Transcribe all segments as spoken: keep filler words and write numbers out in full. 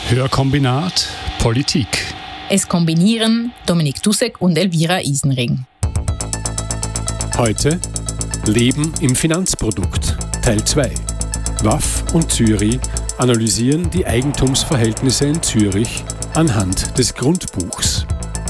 Hörkombinat Politik. Es kombinieren Dominik Dussek und Elvira Isenring. Heute Leben im Finanzprodukt, Teil zwei. W A F und Zürich analysieren die Eigentumsverhältnisse in Zürich anhand des Grundbuchs.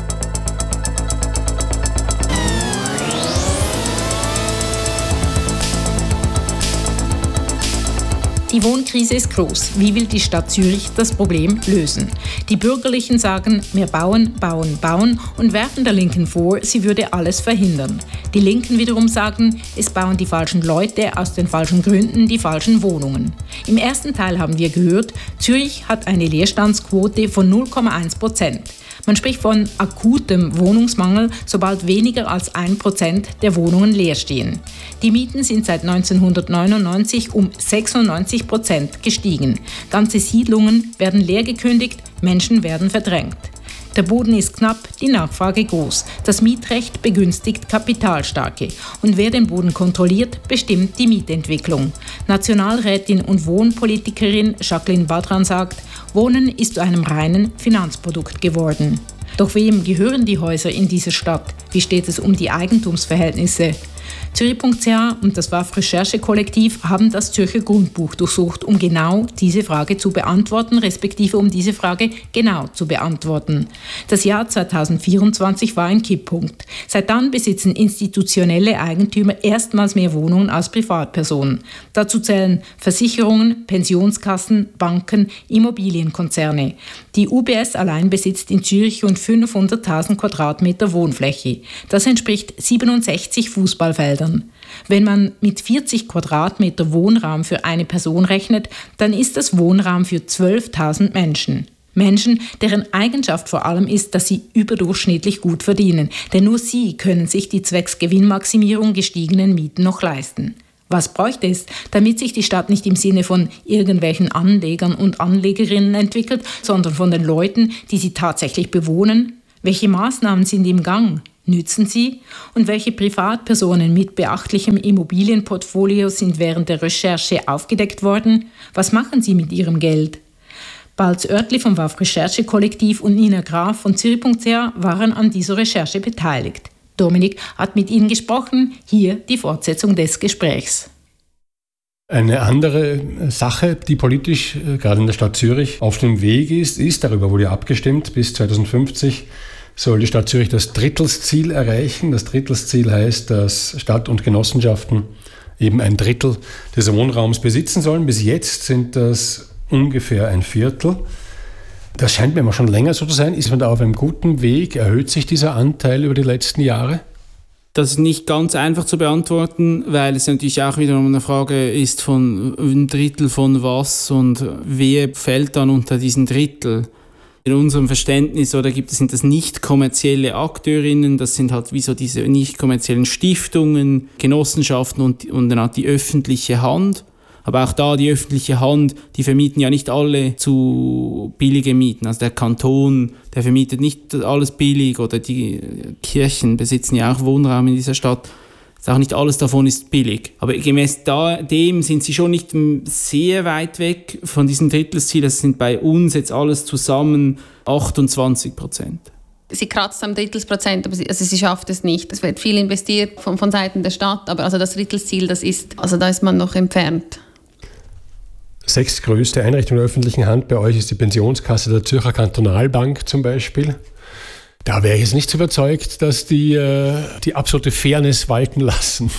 Die Wohnkrise ist groß. Wie will die Stadt Zürich das Problem lösen? Die Bürgerlichen sagen, mehr bauen, bauen, bauen und werfen der Linken vor, sie würde alles verhindern. Die Linken wiederum sagen, es bauen die falschen Leute aus den falschen Gründen die falschen Wohnungen. Im ersten Teil haben wir gehört, Zürich hat eine Leerstandsquote von null Komma eins Prozent. Man spricht von akutem Wohnungsmangel, sobald weniger als ein Prozent der Wohnungen leer stehen. Die Mieten sind seit neunzehnhundertneunundneunzig um sechsundneunzig Prozent gestiegen. Ganze Siedlungen werden leer gekündigt, Menschen werden verdrängt. Der Boden ist knapp, die Nachfrage groß. Das Mietrecht begünstigt Kapitalstarke. Und wer den Boden kontrolliert, bestimmt die Mietentwicklung. Nationalrätin und Wohnpolitikerin Jacqueline Badran sagt, Wohnen ist zu einem reinen Finanzprodukt geworden. Doch wem gehören die Häuser in dieser Stadt? Wie steht es um die Eigentumsverhältnisse? Zürich Punkt C H und das W A F-Recherchekollektiv haben das Zürcher Grundbuch durchsucht, um genau diese Frage zu beantworten, respektive um diese Frage genau zu beantworten. Das Jahr zweitausendvierundzwanzig war ein Kipppunkt. Seit dann besitzen institutionelle Eigentümer erstmals mehr Wohnungen als Privatpersonen. Dazu zählen Versicherungen, Pensionskassen, Banken, Immobilienkonzerne. Die U B S allein besitzt in Zürich rund fünfhunderttausend Quadratmeter Wohnfläche. Das entspricht siebenundsechzig Fußballfeldern. Wenn man mit vierzig Quadratmeter Wohnraum für eine Person rechnet, dann ist das Wohnraum für zwölftausend Menschen. Menschen, deren Eigenschaft vor allem ist, dass sie überdurchschnittlich gut verdienen. Denn nur sie können sich die zwecks Gewinnmaximierung gestiegenen Mieten noch leisten. Was bräuchte es, damit sich die Stadt nicht im Sinne von irgendwelchen Anlegern und Anlegerinnen entwickelt, sondern von den Leuten, die sie tatsächlich bewohnen? Welche Maßnahmen sind im Gang? Nützen sie? Und welche Privatpersonen mit beachtlichem Immobilienportfolio sind während der Recherche aufgedeckt worden? Was machen sie mit ihrem Geld? Balz Oertli vom W A F-Recherchekollektiv und Nina Graf von Zürich Punkt C H waren an dieser Recherche beteiligt. Dominik hat mit ihnen gesprochen. Hier die Fortsetzung des Gesprächs. Eine andere Sache, die politisch gerade in der Stadt Zürich auf dem Weg ist, ist, darüber wurde ja abgestimmt, bis zweitausendfünfzig soll die Stadt Zürich das Drittelsziel erreichen. Das Drittelsziel heißt, dass Stadt und Genossenschaften eben ein Drittel des Wohnraums besitzen sollen. Bis jetzt sind das ungefähr ein Viertel. Das scheint mir mal schon länger so zu sein. Ist man da auf einem guten Weg? Erhöht sich dieser Anteil über die letzten Jahre? Das ist nicht ganz einfach zu beantworten, weil es natürlich auch wiederum eine Frage ist von ein Drittel von was und wer fällt dann unter diesen Drittel. In unserem Verständnis oder gibt es, sind das nicht kommerzielle Akteurinnen, das sind halt wie so diese nicht kommerziellen Stiftungen, Genossenschaften und, und dann halt die öffentliche Hand. Aber auch da die öffentliche Hand, die vermieten ja nicht alle zu billigen Mieten. Also der Kanton, der vermietet nicht alles billig oder die Kirchen besitzen ja auch Wohnraum in dieser Stadt. Auch nicht alles davon ist billig. Aber gemäß da, dem sind sie schon nicht sehr weit weg von diesem Drittelsziel. Das sind bei uns jetzt alles zusammen achtundzwanzig Prozent. Sie kratzt am Drittelsprozent, aber sie, also sie schafft es nicht. Es wird viel investiert von, von Seiten der Stadt, aber also das Drittelsziel, das ist, also da ist man noch entfernt. Sechstgrößte Einrichtung der öffentlichen Hand bei euch ist die Pensionskasse der Zürcher Kantonalbank zum Beispiel. Da wäre ich jetzt nicht so überzeugt, dass die äh, die absolute Fairness walten lassen.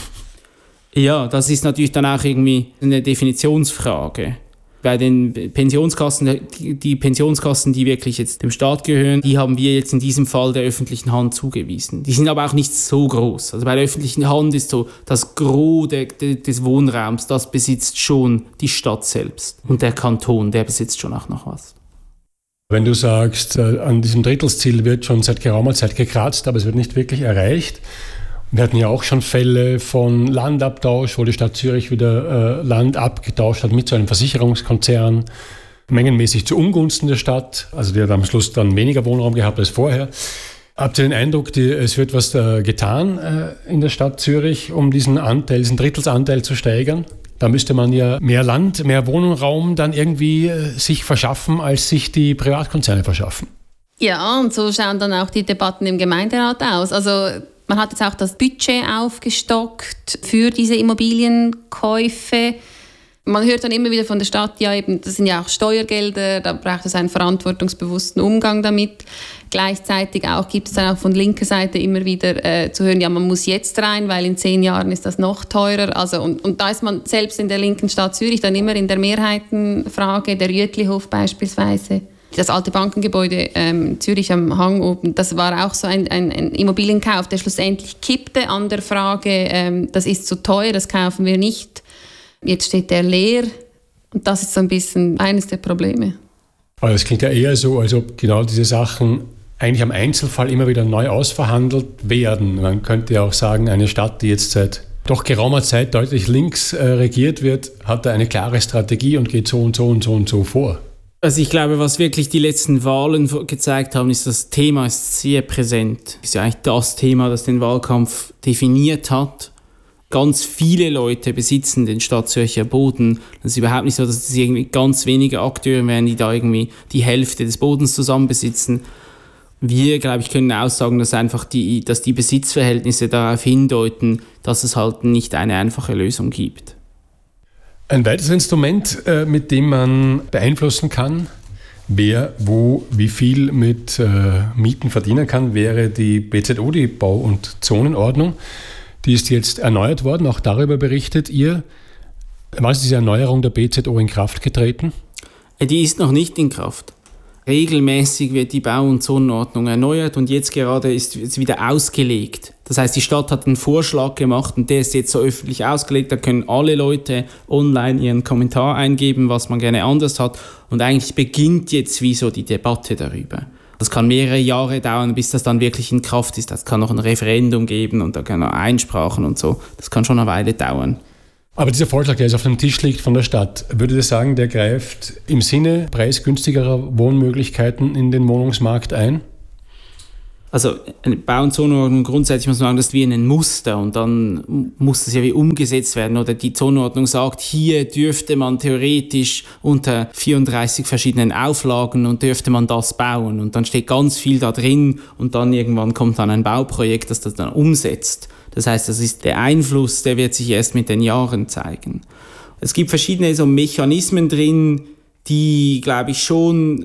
Ja, das ist natürlich dann auch irgendwie eine Definitionsfrage. Bei den Pensionskassen, die Pensionskassen, die wirklich jetzt dem Staat gehören, die haben wir jetzt in diesem Fall der öffentlichen Hand zugewiesen. Die sind aber auch nicht so groß. Also bei der öffentlichen Hand ist so, das Gros der, des Wohnraums, das besitzt schon die Stadt selbst. Und der Kanton, der besitzt schon auch noch was. Wenn du sagst, an diesem Drittelsziel wird schon seit geraumer Zeit gekratzt, aber es wird nicht wirklich erreicht. Wir hatten ja auch schon Fälle von Landabtausch, wo die Stadt Zürich wieder äh, Land abgetauscht hat mit so einem Versicherungskonzern, mengenmäßig zu Ungunsten der Stadt. Also die hat am Schluss dann weniger Wohnraum gehabt als vorher. Habt ihr den Eindruck, die, es wird was äh, getan äh, in der Stadt Zürich, um diesen Anteil, diesen Drittelsanteil zu steigern? Da müsste man ja mehr Land, mehr Wohnraum dann irgendwie sich verschaffen, als sich die Privatkonzerne verschaffen. Ja, und so schauen dann auch die Debatten im Gemeinderat aus. Also man hat jetzt auch das Budget aufgestockt für diese Immobilienkäufe. Man hört dann immer wieder von der Stadt, ja, eben, das sind ja auch Steuergelder, da braucht es einen verantwortungsbewussten Umgang damit. Gleichzeitig auch gibt es dann auch von linker Seite immer wieder äh, zu hören, ja, man muss jetzt rein, weil in zehn Jahren ist das noch teurer. Also, und, und da ist man selbst in der linken Stadt Zürich dann immer in der Mehrheitenfrage, der Rüetlihof beispielsweise. Das alte Bankengebäude ähm, Zürich am Hang oben, das war auch so ein, ein, ein Immobilienkauf, der schlussendlich kippte an der Frage, ähm, das ist zu teuer, das kaufen wir nicht. Jetzt steht der leer und das ist so ein bisschen eines der Probleme. Aber es klingt ja eher so, als ob genau diese Sachen eigentlich am Einzelfall immer wieder neu ausverhandelt werden. Man könnte ja auch sagen, eine Stadt, die jetzt seit doch geraumer Zeit deutlich links äh, regiert wird, hat da eine klare Strategie und geht so und so und so und so vor. Also ich glaube, was wirklich die letzten Wahlen gezeigt haben, ist, das Thema ist sehr präsent. Es ist ja eigentlich das Thema, das den Wahlkampf definiert hat. Ganz viele Leute besitzen den Stadtzürcher Boden. Das ist überhaupt nicht so, dass es irgendwie ganz wenige Akteure wären, die da irgendwie die Hälfte des Bodens zusammen besitzen. Wir, glaube ich, können aussagen, dass einfach die, dass die Besitzverhältnisse darauf hindeuten, dass es halt nicht eine einfache Lösung gibt. Ein weiteres Instrument, mit dem man beeinflussen kann, wer wo wie viel mit Mieten verdienen kann, wäre die B Z O, die Bau- und Zonenordnung. Die ist jetzt erneuert worden, auch darüber berichtet ihr. Wann ist diese Erneuerung der B Z O in Kraft getreten? Die ist noch nicht in Kraft. Regelmäßig wird die Bau- und Zonenordnung erneuert und jetzt gerade ist es wieder ausgelegt. Das heißt, die Stadt hat einen Vorschlag gemacht und der ist jetzt so öffentlich ausgelegt. Da können alle Leute online ihren Kommentar eingeben, was man gerne anders hat. Und eigentlich beginnt jetzt wie so die Debatte darüber. Das kann mehrere Jahre dauern, bis das dann wirklich in Kraft ist. Das kann noch ein Referendum geben und da kann noch Einsprachen und so. Das kann schon eine Weile dauern. Aber dieser Vorschlag, der jetzt auf dem Tisch liegt von der Stadt, würde ich sagen, der greift im Sinne preisgünstigerer Wohnmöglichkeiten in den Wohnungsmarkt ein? Also eine Bau- und Zonenordnung grundsätzlich muss man sagen, das ist wie ein Muster und dann muss das ja wie umgesetzt werden. Oder die Zonenordnung sagt, hier dürfte man theoretisch unter vierunddreißig verschiedenen Auflagen und dürfte man das bauen. Und dann steht ganz viel da drin und dann irgendwann kommt dann ein Bauprojekt, das das dann umsetzt. Das heißt, das ist der Einfluss, der wird sich erst mit den Jahren zeigen. Es gibt verschiedene so Mechanismen drin, die, glaube ich, schon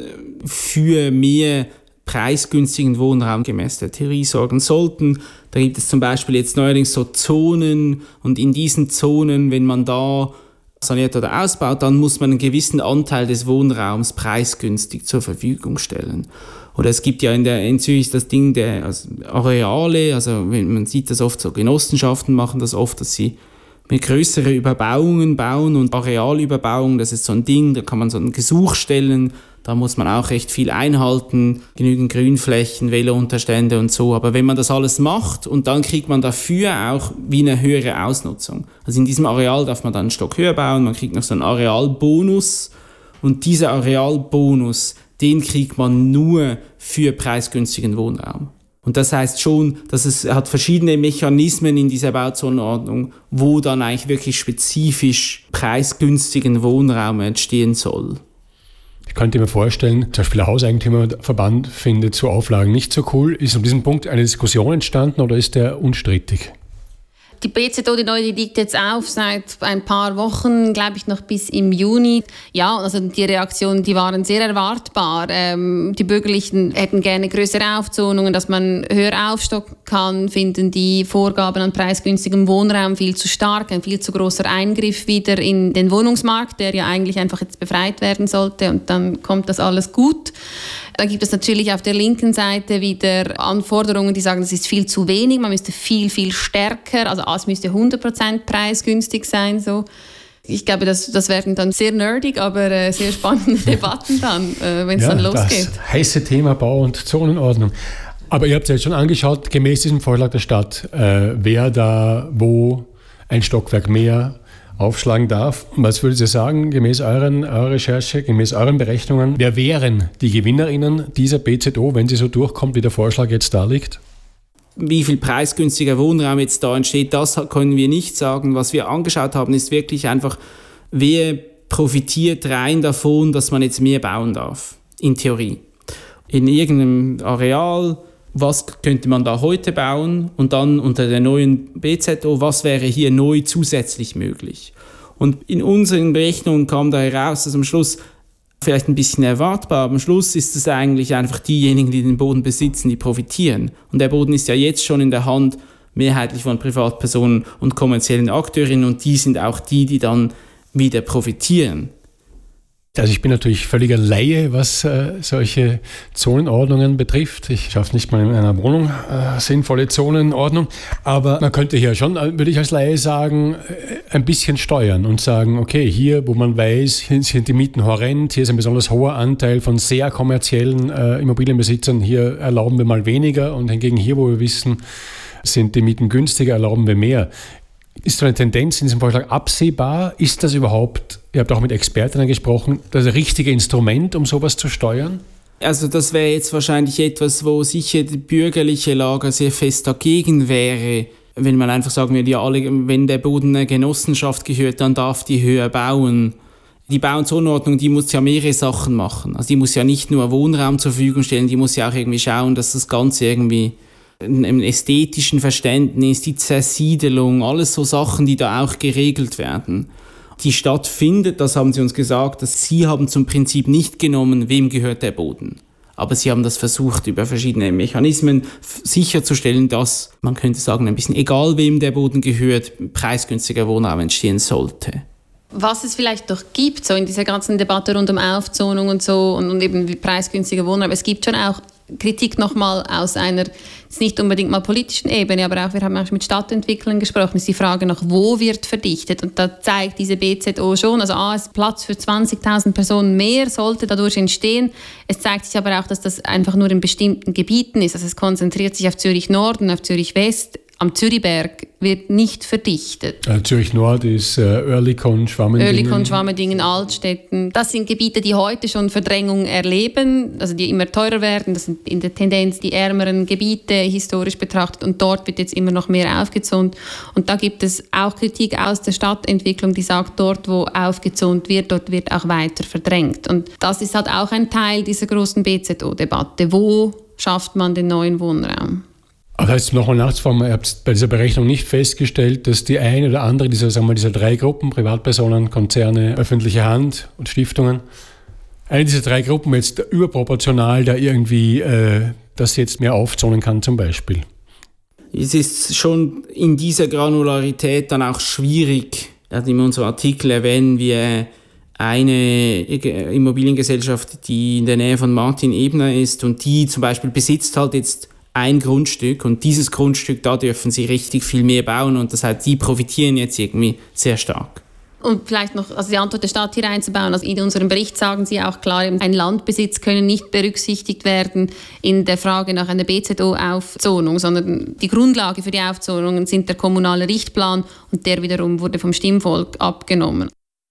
für mehr preisgünstigen Wohnraum gemäß der Theorie sorgen sollten. Da gibt es zum Beispiel jetzt neuerdings so Zonen und in diesen Zonen, wenn man da saniert oder ausbaut, dann muss man einen gewissen Anteil des Wohnraums preisgünstig zur Verfügung stellen. Oder es gibt ja in, der, in Zürich das Ding der also Areale, also man sieht das oft, so Genossenschaften machen das oft, dass sie mit größere Überbauungen bauen und Arealüberbauungen, das ist so ein Ding, da kann man so ein Gesuch stellen, da muss man auch recht viel einhalten, genügend Grünflächen, Velounterstände und so. Aber wenn man das alles macht und dann kriegt man dafür auch wie eine höhere Ausnutzung. Also in diesem Areal darf man dann einen Stock höher bauen, man kriegt noch so einen Arealbonus und dieser Arealbonus, den kriegt man nur für preisgünstigen Wohnraum. Und das heißt schon, dass es hat verschiedene Mechanismen in dieser Bauzonenordnung, wo dann eigentlich wirklich spezifisch preisgünstigen Wohnraum entstehen soll. Ich könnte mir vorstellen, zum Beispiel der Hauseigentümerverband findet so Auflagen nicht so cool. Ist um diesen Punkt eine Diskussion entstanden oder ist der unstrittig? Die B Z O, die neue, die liegt jetzt auf seit ein paar Wochen, glaube ich, noch bis im Juni. Ja, also die Reaktionen, die waren sehr erwartbar. Ähm, die Bürgerlichen hätten gerne größere Aufzonungen, dass man höher aufstocken kann, finden die Vorgaben an preisgünstigem Wohnraum viel zu stark, ein viel zu großer Eingriff wieder in den Wohnungsmarkt, der ja eigentlich einfach jetzt befreit werden sollte und dann kommt das alles gut. Dann gibt es natürlich auf der linken Seite wieder Anforderungen, die sagen, das ist viel zu wenig, man müsste viel, viel stärker, also es müsste hundert Prozent preisgünstig sein. So. Ich glaube, das, das werden dann sehr nerdig, aber äh, sehr spannende Debatten dann, äh, wenn es ja, dann losgeht. Das heiße Thema Bau- und Zonenordnung. Aber ihr habt es ja jetzt schon angeschaut, gemäß diesem Vorschlag der Stadt, äh, wer da wo ein Stockwerk mehr aufschlagen darf. Was würdet ihr sagen, gemäß euren, eurer Recherche, gemäß euren Berechnungen, wer wären die GewinnerInnen dieser B Z O, wenn sie so durchkommt, wie der Vorschlag jetzt da liegt? Wie viel preisgünstiger Wohnraum jetzt da entsteht, das können wir nicht sagen. Was wir angeschaut haben, ist wirklich einfach, wer profitiert rein davon, dass man jetzt mehr bauen darf, in Theorie. In irgendeinem Areal, was könnte man da heute bauen und dann unter der neuen B Z O, was wäre hier neu zusätzlich möglich. Und in unseren Berechnungen kam da heraus, dass am Schluss, vielleicht ein bisschen erwartbar, aber am Schluss ist es eigentlich einfach diejenigen, die den Boden besitzen, die profitieren. Und der Boden ist ja jetzt schon in der Hand mehrheitlich von Privatpersonen und kommerziellen Akteurinnen und die sind auch die, die dann wieder profitieren. Also ich bin natürlich völliger Laie, was äh, solche Zonenordnungen betrifft. Ich schaffe nicht mal in einer Wohnung äh, sinnvolle Zonenordnung. Aber man könnte hier schon, würde ich als Laie sagen, äh, ein bisschen steuern und sagen, okay, hier, wo man weiß, hier sind die Mieten horrend, hier ist ein besonders hoher Anteil von sehr kommerziellen äh, Immobilienbesitzern, hier erlauben wir mal weniger und hingegen hier, wo wir wissen, sind die Mieten günstiger, erlauben wir mehr. Ist so eine Tendenz in diesem Vorschlag absehbar? Ist das überhaupt, ihr habt auch mit Expertinnen gesprochen, das richtige Instrument, um sowas zu steuern? Also das wäre jetzt wahrscheinlich etwas, wo sicher die bürgerliche Lager sehr fest dagegen wäre, wenn man einfach sagen würde, ja, alle, wenn der Boden einer Genossenschaft gehört, dann darf die höher bauen. Die Bau-und-Zonenordnung, die muss ja mehrere Sachen machen. Also die muss ja nicht nur Wohnraum zur Verfügung stellen, die muss ja auch irgendwie schauen, dass das Ganze irgendwie im ästhetischen Verständnis, die Zersiedelung, alles so Sachen, die da auch geregelt werden. Die Stadt findet, das haben sie uns gesagt, dass sie haben zum Prinzip nicht genommen, wem gehört der Boden. Aber sie haben das versucht, über verschiedene Mechanismen sicherzustellen, dass, man könnte sagen, ein bisschen egal wem der Boden gehört, preisgünstiger Wohnraum entstehen sollte. Was es vielleicht doch gibt, so in dieser ganzen Debatte rund um Aufzonung und so und, und eben preisgünstiger Wohnraum, es gibt schon auch Kritik nochmal aus einer, nicht unbedingt mal politischen Ebene, aber auch, wir haben auch mit Stadtentwicklern gesprochen, ist die Frage nach, wo wird verdichtet? Und da zeigt diese B Z O schon, also A, ist Platz für zwanzigtausend Personen mehr sollte dadurch entstehen. Es zeigt sich aber auch, dass das einfach nur in bestimmten Gebieten ist. Also es konzentriert sich auf Zürich Nord und auf Zürich West. Am Zürichberg wird nicht verdichtet. Äh, Zürich Nord ist äh, Oerlikon, Schwammendingen. Oerlikon, Schwammendingen, Altstetten. Das sind Gebiete, die heute schon Verdrängung erleben, also die immer teurer werden. Das sind in der Tendenz die ärmeren Gebiete historisch betrachtet und dort wird jetzt immer noch mehr aufgezont. Und da gibt es auch Kritik aus der Stadtentwicklung, die sagt, dort wo aufgezont wird, dort wird auch weiter verdrängt. Und das ist halt auch ein Teil dieser großen B Z O-Debatte. Wo schafft man den neuen Wohnraum? Das heißt, nochmal nachzufragen, ihr habt bei dieser Berechnung nicht festgestellt, dass die eine oder andere dieser, sagen wir, dieser drei Gruppen, Privatpersonen, Konzerne, öffentliche Hand und Stiftungen, eine dieser drei Gruppen jetzt überproportional da irgendwie äh, das jetzt mehr aufzonen kann zum Beispiel? Es ist schon in dieser Granularität dann auch schwierig. Also in unserem Artikel erwähnen wir eine Immobiliengesellschaft, die in der Nähe von Martin Ebner ist und die zum Beispiel besitzt halt jetzt ein Grundstück und dieses Grundstück, da dürfen sie richtig viel mehr bauen und das heißt, die profitieren jetzt irgendwie sehr stark. Und vielleicht noch also die Antwort der Stadt hier einzubauen. Also in unserem Bericht sagen Sie auch klar, ein Landbesitz können nicht berücksichtigt werden in der Frage nach einer B Z O-Aufzonung, sondern die Grundlage für die Aufzonungen sind der kommunale Richtplan und der wiederum wurde vom Stimmvolk abgenommen.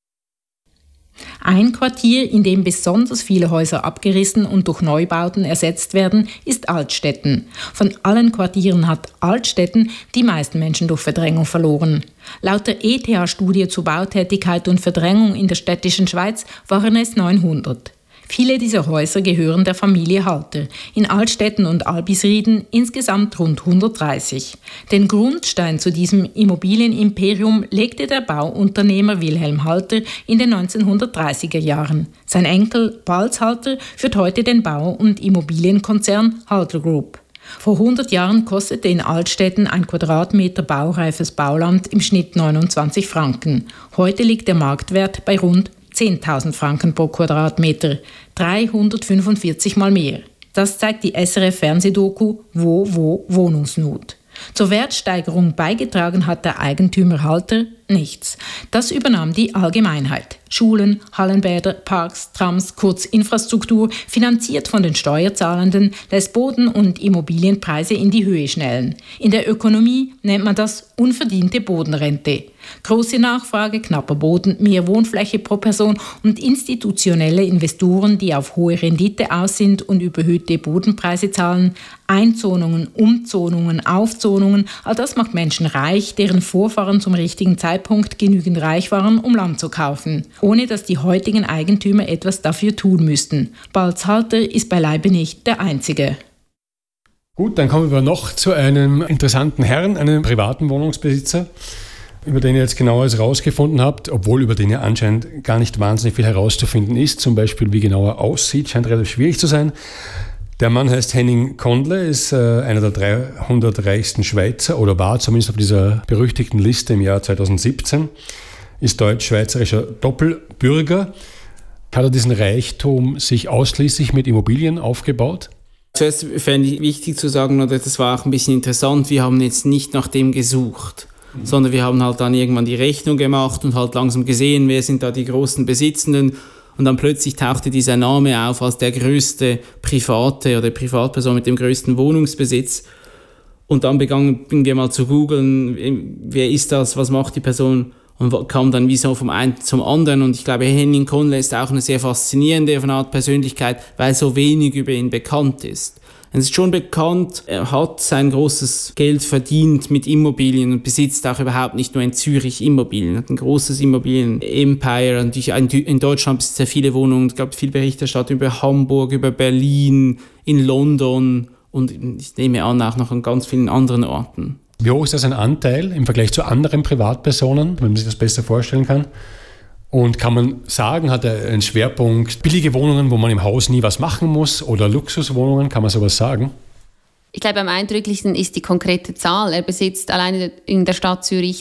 Ein Quartier, in dem besonders viele Häuser abgerissen und durch Neubauten ersetzt werden, ist Altstetten. Von allen Quartieren hat Altstetten die meisten Menschen durch Verdrängung verloren. Laut der E T H-Studie zur Bautätigkeit und Verdrängung in der städtischen Schweiz waren es neunhundert. Viele dieser Häuser gehören der Familie Halter, in Altstetten und Albisrieden insgesamt rund hundertdreißig. Den Grundstein zu diesem Immobilienimperium legte der Bauunternehmer Wilhelm Halter in den neunzehnhundertdreißiger Jahren. Sein Enkel Balz Halter führt heute den Bau- und Immobilienkonzern Halter Group. Vor hundert Jahren kostete in Altstetten ein Quadratmeter baureifes Bauland im Schnitt neunundzwanzig Franken. Heute liegt der Marktwert bei rund zehntausend Franken pro Quadratmeter, dreihundertfünfundvierzig Mal mehr. Das zeigt die S R F-Fernsehdoku Wo, wo, Wohnungsnot. Zur Wertsteigerung beigetragen hat der Eigentümer Halter nichts. Das übernahm die Allgemeinheit. Schulen, Hallenbäder, Parks, Trams, kurz Infrastruktur, finanziert von den Steuerzahlenden, lässt Boden- und Immobilienpreise in die Höhe schnellen. In der Ökonomie nennt man das unverdiente Bodenrente. Große Nachfrage, knapper Boden, mehr Wohnfläche pro Person und institutionelle Investoren, die auf hohe Rendite aus sind und überhöhte Bodenpreise zahlen, Einzonungen, Umzonungen, Aufzonungen, all das macht Menschen reich, deren Vorfahren zum richtigen Zeitpunkt genügend reich waren, um Land zu kaufen, ohne dass die heutigen Eigentümer etwas dafür tun müssten. Balzhalter ist beileibe nicht der einzige. Gut, dann kommen wir noch zu einem interessanten Herrn, einem privaten Wohnungsbesitzer, über den ihr jetzt genaueres herausgefunden habt, obwohl über den ja anscheinend gar nicht wahnsinnig viel herauszufinden ist. Zum Beispiel, wie genau er aussieht, scheint relativ schwierig zu sein. Der Mann heißt Henning Kondle, ist äh, einer der dreihundert reichsten Schweizer oder war zumindest auf dieser berüchtigten Liste im Jahr zweitausendsiebzehn, ist deutsch-schweizerischer Doppelbürger. Hat er diesen Reichtum sich ausschließlich mit Immobilien aufgebaut? Zuerst fände ich wichtig zu sagen, oder das war auch ein bisschen interessant, wir haben jetzt nicht nach dem gesucht, mhm. sondern wir haben halt dann irgendwann die Rechnung gemacht und halt langsam gesehen, wer sind da die großen Besitzenden. Und dann plötzlich tauchte dieser Name auf als der größte Private oder Privatperson mit dem größten Wohnungsbesitz. Und dann begannen wir mal zu googeln, wer ist das, was macht die Person? Und kam dann wie so vom einen zum anderen. Und ich glaube, Henning Kondle ist auch eine sehr faszinierende von Art Persönlichkeit, weil so wenig über ihn bekannt ist. Es ist schon bekannt, er hat sein großes Geld verdient mit Immobilien und besitzt auch überhaupt nicht nur in Zürich Immobilien. Er hat ein großes Immobilien-Empire. Und in Deutschland besitzt er viele Wohnungen. Es gab viel Berichterstattung über Hamburg, über Berlin, in London und ich nehme an, auch noch an ganz vielen anderen Orten. Wie hoch ist das ein Anteil im Vergleich zu anderen Privatpersonen, wenn man sich das besser vorstellen kann? Und kann man sagen, hat er einen Schwerpunkt billige Wohnungen, wo man im Haus nie was machen muss, oder Luxuswohnungen, kann man sowas sagen? Ich glaube, am eindrücklichsten ist die konkrete Zahl. Er besitzt alleine in der Stadt Zürich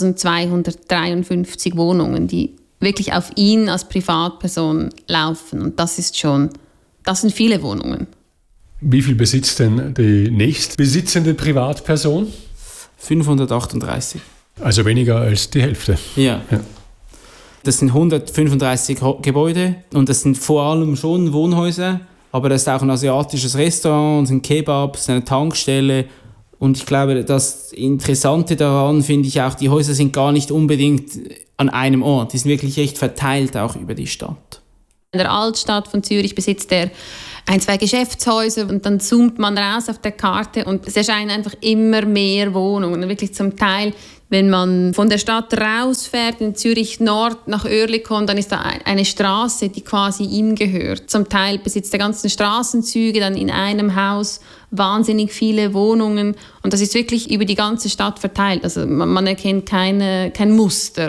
eintausendzweihundertdreiundfünfzig Wohnungen, die wirklich auf ihn als Privatperson laufen. Und das ist schon, das sind viele Wohnungen. Wie viel besitzt denn die nächstbesitzende Privatperson? fünfhundertachtunddreißig. Also weniger als die Hälfte. Ja. ja. Das sind hundertfünfunddreißig Gebäude und das sind vor allem schon Wohnhäuser, aber das ist auch ein asiatisches Restaurant, ein Kebab, eine Tankstelle und ich glaube, das Interessante daran finde ich auch, die Häuser sind gar nicht unbedingt an einem Ort, die sind wirklich echt verteilt auch über die Stadt. In der Altstadt von Zürich besitzt er ein, zwei Geschäftshäuser und dann zoomt man raus auf der Karte und es erscheinen einfach immer mehr Wohnungen, wirklich zum Teil. Wenn man von der Stadt rausfährt, in Zürich Nord nach Oerlikon, dann ist da eine Straße, die quasi ihm gehört. Zum Teil besitzt er ganzen Straßenzüge, dann in einem Haus wahnsinnig viele Wohnungen. Und das ist wirklich über die ganze Stadt verteilt. Also man, man erkennt keine, kein Muster.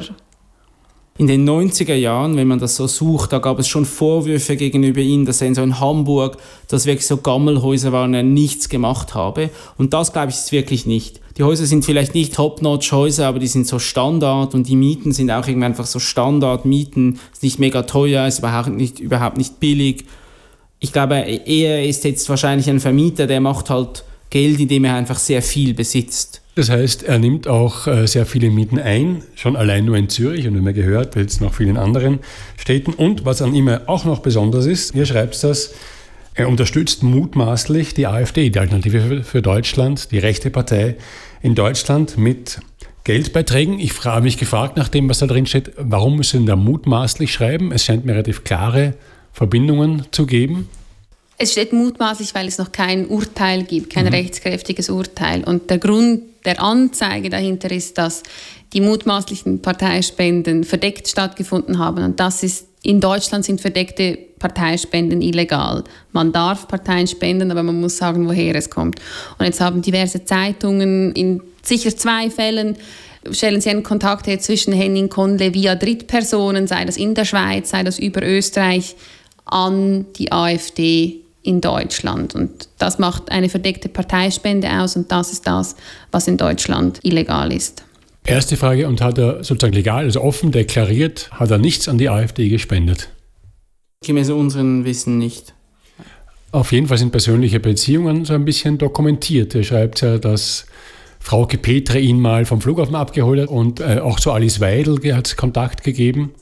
In den neunziger Jahren, wenn man das so sucht, da gab es schon Vorwürfe gegenüber ihm, dass er in so in Hamburg, dass wirklich so Gammelhäuser waren, er nichts gemacht habe. Und das, glaube ich, ist wirklich nicht. Die Häuser sind vielleicht nicht Top-Notch-Häuser, aber die sind so Standard und die Mieten sind auch irgendwie einfach so Standard-Mieten. Ist nicht mega teuer, ist überhaupt nicht, überhaupt nicht billig. Ich glaube, er ist jetzt wahrscheinlich ein Vermieter, der macht halt Geld, indem er einfach sehr viel besitzt. Das heißt, er nimmt auch äh, sehr viele Mieten ein, schon allein nur in Zürich und wie man gehört, jetzt noch vielen anderen Städten. Und was an ihm auch noch besonders ist, ihr schreibt das, er unterstützt mutmaßlich die AfD, die Alternative für, für Deutschland, die rechte Partei in Deutschland mit Geldbeiträgen. Ich habe mich gefragt, nach dem, was da drin steht, warum müssen da mutmaßlich schreiben? Es scheint mir relativ klare Verbindungen zu geben. Es steht mutmaßlich, weil es noch kein Urteil gibt, kein mhm. rechtskräftiges Urteil. Und der Grund der Anzeige dahinter ist, dass die mutmaßlichen Parteispenden verdeckt stattgefunden haben. Und das ist, in Deutschland sind verdeckte Parteispenden illegal. Man darf Parteien spenden, aber man muss sagen, woher es kommt. Und jetzt haben diverse Zeitungen in sicher zwei Fällen stellen sie einen Kontakt her zwischen Henning Kondle via Drittpersonen, sei das in der Schweiz, sei das über Österreich, an die AfD in Deutschland. Und das macht eine verdeckte Parteispende aus und das ist das, was in Deutschland illegal ist. Erste Frage, und hat er sozusagen legal, also offen deklariert, hat er nichts an die AfD gespendet? Gemäß unserem Wissen nicht. Auf jeden Fall sind persönliche Beziehungen so ein bisschen dokumentiert. Er schreibt ja, dass Frauke Petre ihn mal vom Flughafen abgeholt hat und äh, auch zu Alice Weidel hat es Kontakt gegeben.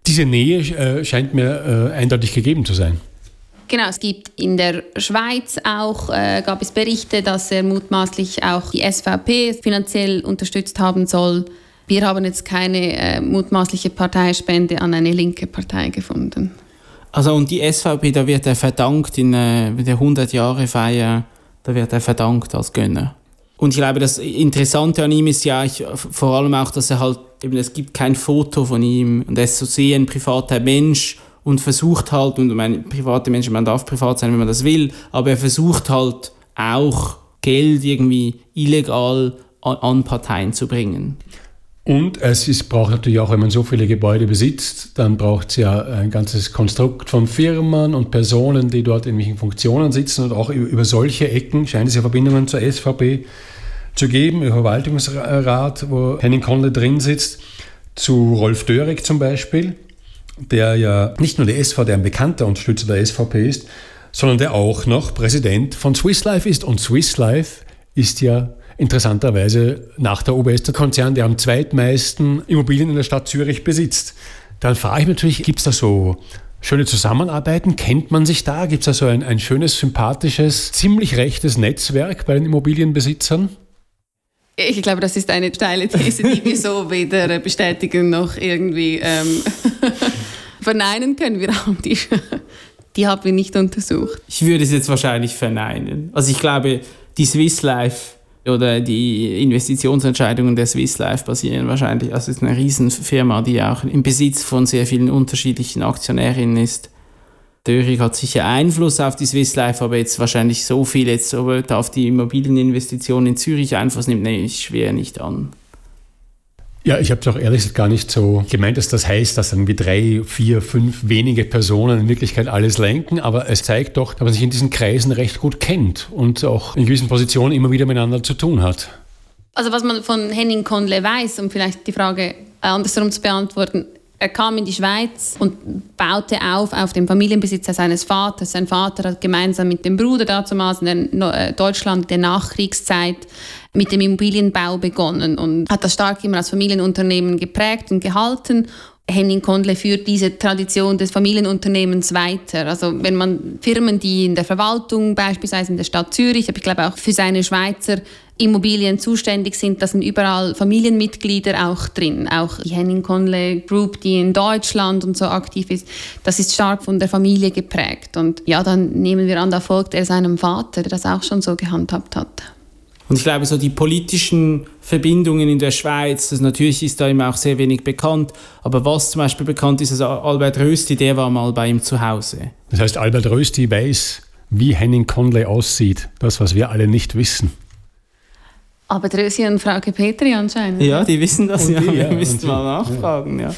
Diese Nähe äh, scheint mir äh, eindeutig gegeben zu sein. Genau, es gibt in der Schweiz auch, äh, gab es Berichte, dass er mutmaßlich auch die S V P finanziell unterstützt haben soll. Wir haben jetzt keine äh, mutmaßliche Parteispende an eine linke Partei gefunden. Also und die S V P, da wird er verdankt in äh, der hundert-Jahre-Feier, da wird er verdankt als Gönner. Und ich glaube, das Interessante an ihm ist ja ich, vor allem auch, dass er halt, eben, es gibt kein Foto von ihm und er ist so sehr ein privater Mensch und versucht halt, und mein private Mensch, man darf privat sein, wenn man das will, aber er versucht halt auch Geld irgendwie illegal an, an Parteien zu bringen. Und es ist, braucht natürlich auch, wenn man so viele Gebäude besitzt, dann braucht es ja ein ganzes Konstrukt von Firmen und Personen, die dort in welchen Funktionen sitzen, und auch über solche Ecken scheint es ja Verbindungen zur S V P zu geben, im Verwaltungsrat, wo Henning Conle drin sitzt, zu Rolf Dörig zum Beispiel, der ja nicht nur der S V, der ein bekannter Unterstützer der S V P ist, sondern der auch noch Präsident von Swiss Life ist. Und Swiss Life ist ja interessanterweise nach der O B S der Konzern, der am zweitmeisten Immobilien in der Stadt Zürich besitzt. Dann frage ich mich natürlich, gibt es da so schöne Zusammenarbeiten? Kennt man sich da? Gibt es da so ein, ein schönes, sympathisches, ziemlich rechtes Netzwerk bei den Immobilienbesitzern? Ich glaube, das ist eine steile These, die wir so weder bestätigen noch irgendwie ähm, verneinen können. Wir haben die, die haben wir nicht untersucht. Ich würde es jetzt wahrscheinlich verneinen. Also ich glaube, die Swiss Life oder die Investitionsentscheidungen der Swiss Life basieren wahrscheinlich, also es ist eine Riesenfirma, die auch im Besitz von sehr vielen unterschiedlichen Aktionärinnen ist. Dörig hat sicher Einfluss auf die Swiss Life, aber jetzt wahrscheinlich so viel jetzt auf die Immobilieninvestitionen in Zürich Einfluss nimmt, nehme ich schwer nicht an. Ja, ich habe es auch ehrlich gesagt gar nicht so gemeint, dass das heißt, dass irgendwie drei, vier, fünf wenige Personen in Wirklichkeit alles lenken, aber es zeigt doch, dass man sich in diesen Kreisen recht gut kennt und auch in gewissen Positionen immer wieder miteinander zu tun hat. Also was man von Henning Conle weiß, um vielleicht die Frage andersrum zu beantworten, er kam in die Schweiz und baute auf auf dem Familienbesitz seines Vaters. Sein Vater hat gemeinsam mit dem Bruder damals in Deutschland der Nachkriegszeit mit dem Immobilienbau begonnen und hat das stark immer als Familienunternehmen geprägt und gehalten. Henning Conle führt diese Tradition des Familienunternehmens weiter. Also wenn man Firmen, die in der Verwaltung, beispielsweise in der Stadt Zürich, aber ich glaube auch für seine Schweizer Immobilien zuständig sind, da sind überall Familienmitglieder auch drin. Auch die Henning Conle Group, die in Deutschland und so aktiv ist, das ist stark von der Familie geprägt. Und ja, dann nehmen wir an, da folgt er seinem Vater, der das auch schon so gehandhabt hat. Und ich glaube, so die politischen Verbindungen in der Schweiz, das natürlich ist da immer auch sehr wenig bekannt, aber was zum Beispiel bekannt ist, also Albert Rösti, der war mal bei ihm zu Hause. Das heißt, Albert Rösti weiß, wie Henning Conle aussieht, das, was wir alle nicht wissen. Aber Rösti und Frauke Petri anscheinend. Ja, die wissen das, ja. Die, ja. Wir müssten mal nachfragen, ja.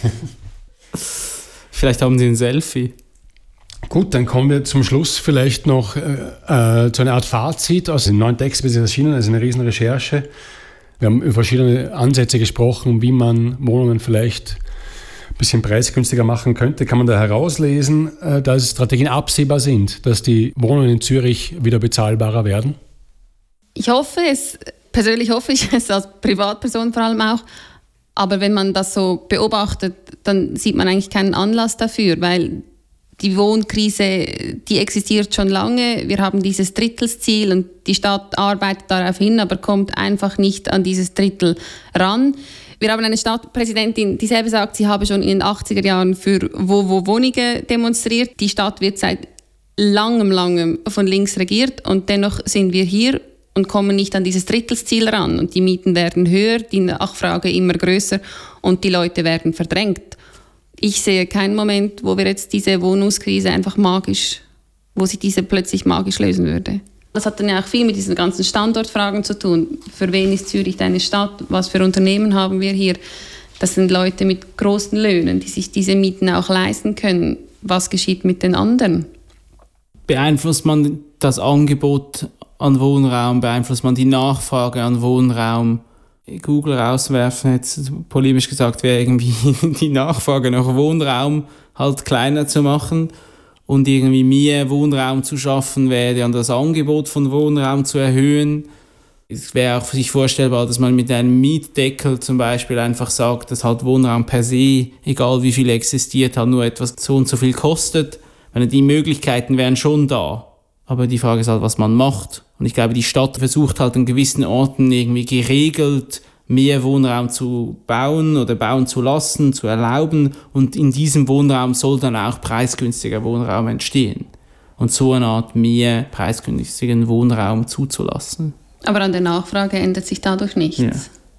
Vielleicht haben sie ein Selfie. Gut, dann kommen wir zum Schluss vielleicht noch äh, zu einer Art Fazit aus dem neuen Text, bis es erschienen, also eine riesen Recherche. Wir haben über verschiedene Ansätze gesprochen, wie man Wohnungen vielleicht ein bisschen preisgünstiger machen könnte. Kann man da herauslesen, äh, dass Strategien absehbar sind, dass die Wohnungen in Zürich wieder bezahlbarer werden? Ich hoffe es, persönlich hoffe ich es, als Privatperson vor allem auch. Aber wenn man das so beobachtet, dann sieht man eigentlich keinen Anlass dafür, weil die Wohnkrise, die existiert schon lange. Wir haben dieses Drittelsziel und die Stadt arbeitet darauf hin, aber kommt einfach nicht an dieses Drittel ran. Wir haben eine Stadtpräsidentin, die selber sagt, sie habe schon in den achtziger Jahren für Wo-Wo-Wohnungen demonstriert. Die Stadt wird seit langem, langem von links regiert und dennoch sind wir hier und kommen nicht an dieses Drittelsziel ran. Und die Mieten werden höher, die Nachfrage immer größer und die Leute werden verdrängt. Ich sehe keinen Moment, wo wir jetzt diese Wohnungskrise einfach magisch, wo sich diese plötzlich magisch lösen würde. Das hat dann ja auch viel mit diesen ganzen Standortfragen zu tun. Für wen ist Zürich eine Stadt? Was für Unternehmen haben wir hier? Das sind Leute mit großen Löhnen, die sich diese Mieten auch leisten können. Was geschieht mit den anderen? Beeinflusst man das Angebot an Wohnraum? Beeinflusst man die Nachfrage an Wohnraum? Google rauswerfen, jetzt polemisch gesagt, wäre irgendwie die Nachfrage nach Wohnraum halt kleiner zu machen und irgendwie mehr Wohnraum zu schaffen, wäre dann das Angebot von Wohnraum zu erhöhen. Es wäre auch für sich vorstellbar, dass man mit einem Mietdeckel zum Beispiel einfach sagt, dass halt Wohnraum per se, egal wie viel existiert, halt nur etwas so und so viel kostet. Die Möglichkeiten wären schon da. Aber die Frage ist halt, was man macht. Und ich glaube, die Stadt versucht halt an gewissen Orten irgendwie geregelt mehr Wohnraum zu bauen oder bauen zu lassen, zu erlauben. Und in diesem Wohnraum soll dann auch preisgünstiger Wohnraum entstehen. Und so eine Art mehr preisgünstigen Wohnraum zuzulassen. Aber an der Nachfrage ändert sich dadurch nichts. Ja.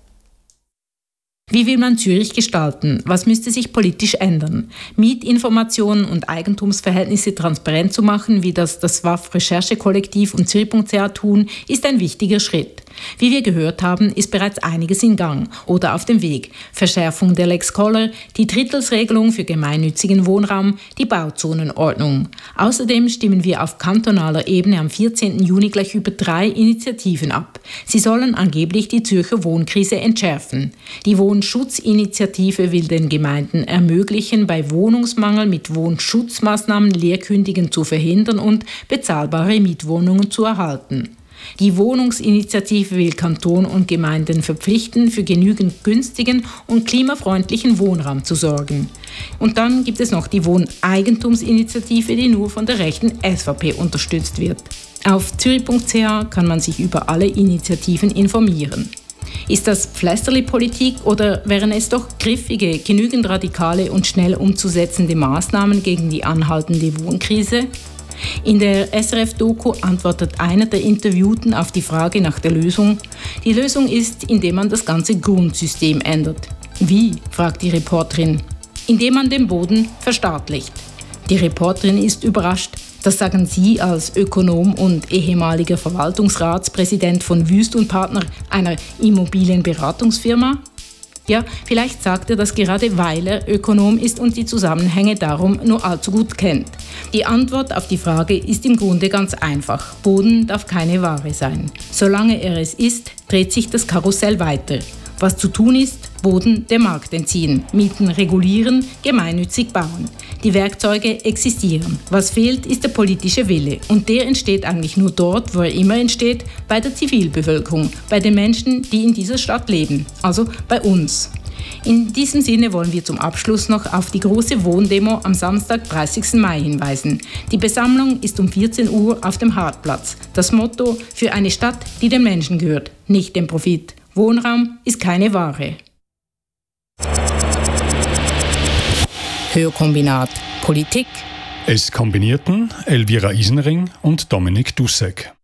Wie will man Zürich gestalten? Was müsste sich politisch ändern? Mietinformationen und Eigentumsverhältnisse transparent zu machen, wie das das W A F-Recherchekollektiv und Zürich Punkt C H tun, ist ein wichtiger Schritt. Wie wir gehört haben, ist bereits einiges in Gang oder auf dem Weg. Verschärfung der Lex Koller, die Drittelsregelung für gemeinnützigen Wohnraum, die Bauzonenordnung. Außerdem stimmen wir auf kantonaler Ebene am vierzehnten Juni gleich über drei Initiativen ab. Sie sollen angeblich die Zürcher Wohnkrise entschärfen. Die Wohnschutzinitiative will den Gemeinden ermöglichen, bei Wohnungsmangel mit Wohnschutzmaßnahmen Leerkündigen zu verhindern und bezahlbare Mietwohnungen zu erhalten. Die Wohnungsinitiative will Kanton und Gemeinden verpflichten, für genügend günstigen und klimafreundlichen Wohnraum zu sorgen. Und dann gibt es noch die Wohneigentumsinitiative, die nur von der rechten S V P unterstützt wird. Auf Zürich Punkt C H kann man sich über alle Initiativen informieren. Ist das Pflästerli-Politik oder wären es doch griffige, genügend radikale und schnell umzusetzende Maßnahmen gegen die anhaltende Wohnkrise? In der S R F-Doku antwortet einer der Interviewten auf die Frage nach der Lösung. Die Lösung ist, indem man das ganze Grundsystem ändert. Wie? Fragt die Reporterin. Indem man den Boden verstaatlicht. Die Reporterin ist überrascht. Das sagen Sie als Ökonom und ehemaliger Verwaltungsratspräsident von Wüst und Partner, einer Immobilienberatungsfirma? Ja, vielleicht sagt er das gerade, weil er Ökonom ist und die Zusammenhänge darum nur allzu gut kennt. Die Antwort auf die Frage ist im Grunde ganz einfach. Boden darf keine Ware sein. Solange er es ist, dreht sich das Karussell weiter. Was zu tun ist, Boden dem Markt entziehen, Mieten regulieren, gemeinnützig bauen. Die Werkzeuge existieren. Was fehlt, ist der politische Wille. Und der entsteht eigentlich nur dort, wo er immer entsteht, bei der Zivilbevölkerung, bei den Menschen, die in dieser Stadt leben, also bei uns. In diesem Sinne wollen wir zum Abschluss noch auf die große Wohndemo am Samstag, dreißigsten Mai hinweisen. Die Besammlung ist um vierzehn Uhr auf dem Hartplatz. Das Motto: für eine Stadt, die den Menschen gehört, nicht dem Profit. Wohnraum ist keine Ware. Hörkombinat Politik. Es kombinierten Elvira Isenring und Dominik Dussek.